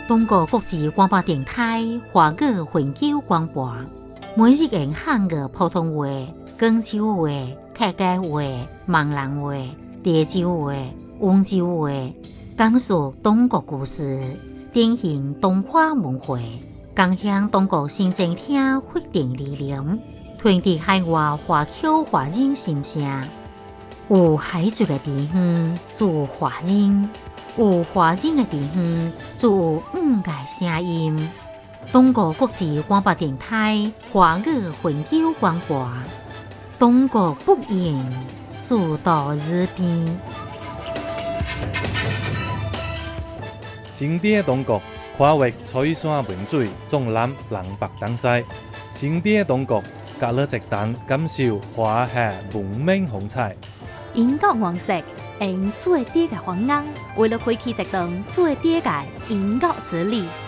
中国国际广播电台华语永久广播，每日用汉语普通话、广州话、客家话、闽南话、潮州话、温州话，讲述中国故事，典型东华文化，共享中国新政厅发展理念，传递海外华侨华人心声。有海族的地方，就有华人；有华人的地方，就有五个声音。中国国际广播电台华语永久广播，中国不言，自到日边。 新的中国跨越彩山文水，纵览南北东西。新的中国隔了一档，感受华夏文明风采。 英国王室用最低嘅方案，为了开启一段最低嘅英国之旅。